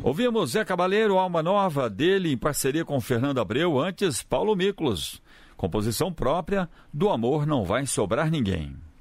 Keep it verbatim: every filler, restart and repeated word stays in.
Ouvimos Zé Cabaleiro, Alma Nova, dele em parceria com Fernando Abreu, antes Paulo Miklos. Composição própria, Do Amor Não Vai Sobrar Ninguém.